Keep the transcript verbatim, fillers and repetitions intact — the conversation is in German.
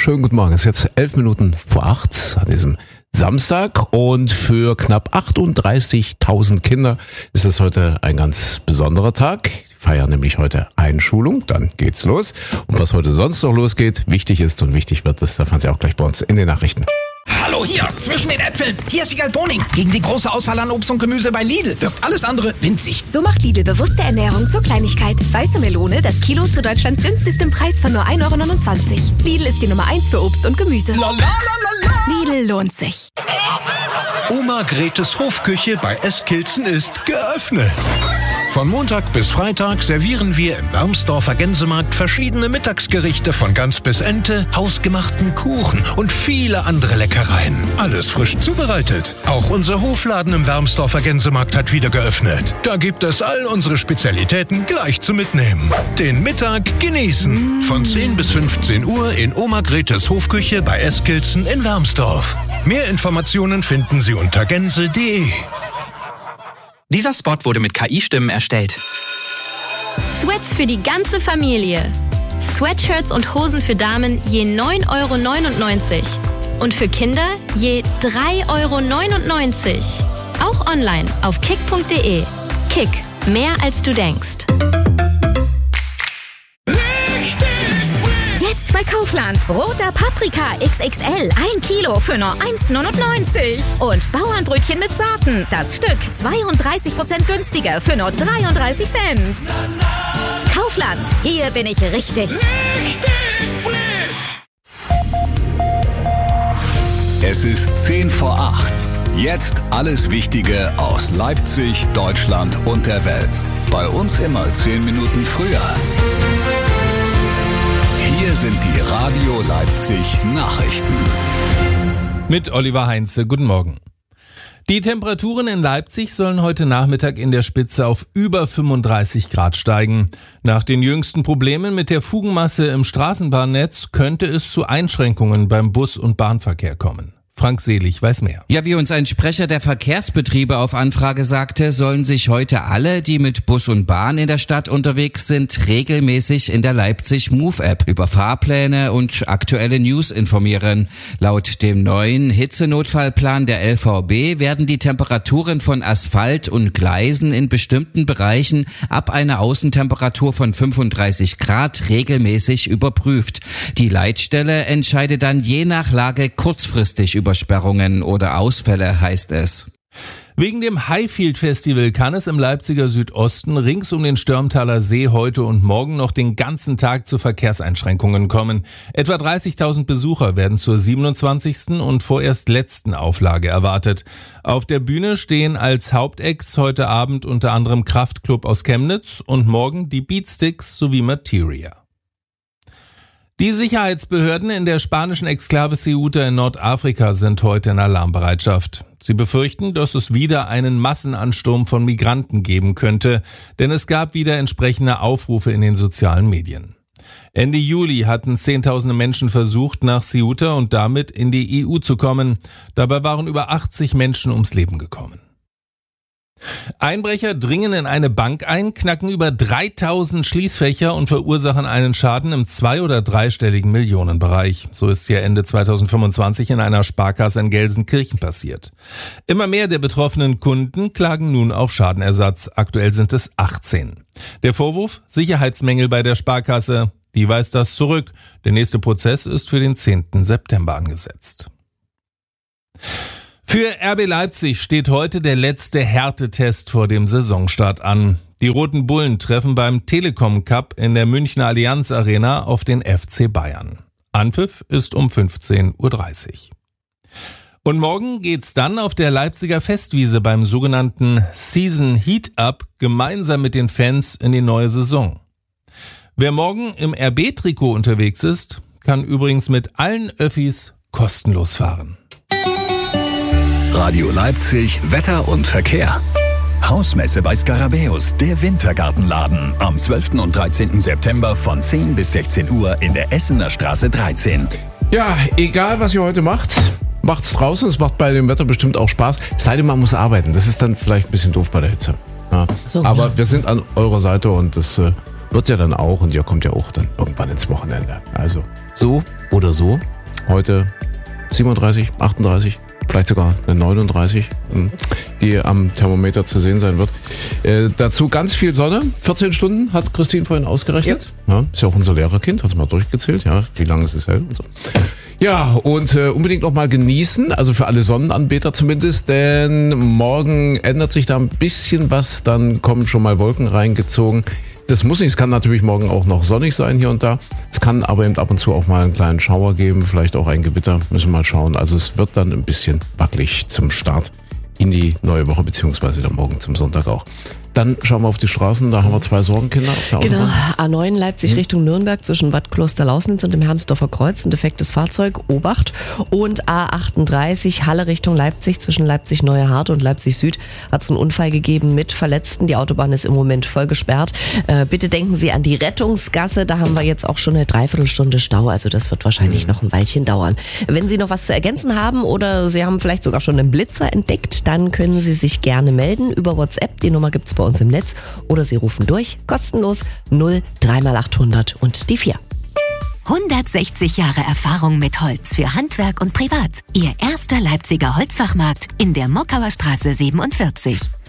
Schönen guten Morgen. Es ist jetzt elf Minuten vor acht an diesem Samstag und für knapp achtunddreißigtausend Kinder ist es heute ein ganz besonderer Tag. Die feiern nämlich heute Einschulung, dann geht's los. Und was heute sonst noch losgeht, wichtig ist und wichtig wird, das erfahren Sie auch gleich bei uns in den Nachrichten. Hallo hier, zwischen den Äpfeln. Hier ist Wiegald Boning. Gegen die große Auswahl an Obst und Gemüse bei Lidl wirkt alles andere winzig. So macht Lidl bewusste Ernährung zur Kleinigkeit. Weiße Melone, das Kilo zu Deutschlands günstigstem Preis von nur ein Euro neunundzwanzig. Lidl ist die Nummer eins für Obst und Gemüse. La, la, la, la, la. Lidl lohnt sich. Oma Gretes Hofküche bei Eskilzen ist geöffnet. Von Montag bis Freitag servieren wir im Wermsdorfer Gänsemarkt verschiedene Mittagsgerichte von Gans bis Ente, hausgemachten Kuchen und viele andere Leckereien. Alles frisch zubereitet. Auch unser Hofladen im Wermsdorfer Gänsemarkt hat wieder geöffnet. Da gibt es all unsere Spezialitäten gleich zum Mitnehmen. Den Mittag genießen. Von zehn bis fünfzehn Uhr in Oma Gretes Hofküche bei Eskilzen in Wermsdorf. Mehr Informationen finden Sie unter gänse punkt de. Dieser Spot wurde mit K I-Stimmen erstellt. Sweats für die ganze Familie. Sweatshirts und Hosen für Damen je neun Euro neunundneunzig. Und für Kinder je drei Euro neunundneunzig. Auch online auf kick punkt de. Kick, mehr als du denkst. Jetzt bei Kaufland. Roter Paprika X X L. Ein Kilo für nur eins neunundneunzig. Und Bauernbrötchen mit Sorten. Das Stück zweiunddreißig Prozent günstiger für nur dreiunddreißig Cent. Kaufland. Hier bin ich richtig. Richtig frisch. Es ist zehn vor acht. Jetzt alles Wichtige aus Leipzig, Deutschland und der Welt. Bei uns immer zehn Minuten früher. Hier sind die Radio Leipzig Nachrichten. Mit Oliver Heinze. Guten Morgen. Die Temperaturen in Leipzig sollen heute Nachmittag in der Spitze auf über fünfunddreißig Grad steigen. Nach den jüngsten Problemen mit der Fugenmasse im Straßenbahnnetz könnte es zu Einschränkungen beim Bus- und Bahnverkehr kommen. Frank Selig weiß mehr. Ja, wie uns ein Sprecher der Verkehrsbetriebe auf Anfrage sagte, sollen sich heute alle, die mit Bus und Bahn in der Stadt unterwegs sind, regelmäßig in der Leipzig Move-App über Fahrpläne und aktuelle News informieren. Laut dem neuen Hitzenotfallplan der L V B werden die Temperaturen von Asphalt und Gleisen in bestimmten Bereichen ab einer Außentemperatur von fünfunddreißig Grad regelmäßig überprüft. Die Leitstelle entscheidet dann je nach Lage kurzfristig über Sperrungen oder Ausfälle, heißt es. Wegen dem Highfield Festival kann es im Leipziger Südosten rings um den Störmtaler See heute und morgen noch den ganzen Tag zu Verkehrseinschränkungen kommen. Etwa dreißigtausend Besucher werden zur siebenundzwanzigsten und vorerst letzten Auflage erwartet. Auf der Bühne stehen als Hauptacts heute Abend unter anderem Kraftklub aus Chemnitz und morgen die Beatsticks sowie Materia. Die Sicherheitsbehörden in der spanischen Exklave Ceuta in Nordafrika sind heute in Alarmbereitschaft. Sie befürchten, dass es wieder einen Massenansturm von Migranten geben könnte, denn es gab wieder entsprechende Aufrufe in den sozialen Medien. Ende Juli hatten Zehntausende Menschen versucht, nach Ceuta und damit in die E U zu kommen. Dabei waren über achtzig Menschen ums Leben gekommen. Einbrecher dringen in eine Bank ein, knacken über dreitausend Schließfächer und verursachen einen Schaden im zwei- oder dreistelligen Millionenbereich. So ist ja Ende zweitausendfünfundzwanzig in einer Sparkasse in Gelsenkirchen passiert. Immer mehr der betroffenen Kunden klagen nun auf Schadenersatz. Aktuell sind es achtzehn. Der Vorwurf? Sicherheitsmängel bei der Sparkasse. Die weist das zurück. Der nächste Prozess ist für den zehnten September angesetzt. Für R B Leipzig steht heute der letzte Härtetest vor dem Saisonstart an. Die Roten Bullen treffen beim Telekom Cup in der Münchner Allianz Arena auf den F C Bayern. Anpfiff ist um fünfzehn Uhr dreißig. Und morgen geht's dann auf der Leipziger Festwiese beim sogenannten Season Heat Up gemeinsam mit den Fans in die neue Saison. Wer morgen im R B-Trikot unterwegs ist, kann übrigens mit allen Öffis kostenlos fahren. Radio Leipzig, Wetter und Verkehr. Hausmesse bei Skarabäus, der Wintergartenladen. Am zwölften und dreizehnten September von zehn bis sechzehn Uhr in der Essener Straße dreizehn. Ja, egal was ihr heute macht, macht's draußen. Es macht bei dem Wetter bestimmt auch Spaß. Es sei denn, man muss arbeiten. Das ist dann vielleicht ein bisschen doof bei der Hitze. Ja. So, Aber ja. wir sind an eurer Seite und das äh, wird ja dann auch, und ihr kommt ja auch dann irgendwann ins Wochenende. Also so oder so, heute siebenunddreißig, achtunddreißig, vielleicht sogar eine neununddreißig, die am Thermometer zu sehen sein wird. Äh, dazu ganz viel Sonne, vierzehn Stunden hat Christine vorhin ausgerechnet. Ja. Ja, ist ja auch unser Lehrerkind, hat es mal durchgezählt, ja, wie lange ist es hell und so. Ja, und äh, unbedingt noch mal genießen, also für alle Sonnenanbeter zumindest, denn morgen ändert sich da ein bisschen was, dann kommen schon mal Wolken reingezogen. Das muss nicht, es kann natürlich morgen auch noch sonnig sein hier und da. Es kann aber eben ab und zu auch mal einen kleinen Schauer geben, vielleicht auch ein Gewitter, müssen wir mal schauen. Also es wird dann ein bisschen wackelig zum Start in die neue Woche, beziehungsweise dann morgen zum Sonntag auch. Dann schauen wir auf die Straßen, da haben wir zwei Sorgenkinder auf der Genau, Autobahn. A neun Leipzig Hm. Richtung Nürnberg zwischen Bad Klosterlausnitz und dem Hermsdorfer Kreuz, ein defektes Fahrzeug, Obacht. Und A achtunddreißig Halle Richtung Leipzig zwischen Leipzig-Neuerhard und Leipzig-Süd hat es einen Unfall gegeben mit Verletzten. Die Autobahn ist im Moment voll gesperrt. Äh, bitte denken Sie an die Rettungsgasse, da haben wir jetzt auch schon eine Dreiviertelstunde Stau, also das wird wahrscheinlich noch ein Weilchen dauern. Wenn Sie noch was zu ergänzen haben oder Sie haben vielleicht sogar schon einen Blitzer entdeckt, dann können Sie sich gerne melden über WhatsApp, die Nummer gibt's bei uns im Netz, oder Sie rufen durch, kostenlos null drei mal achthundert und die vier. hundertsechzig Jahre Erfahrung mit Holz für Handwerk und Privat. Ihr erster Leipziger Holzfachmarkt in der Mockauer Straße siebenundvierzig.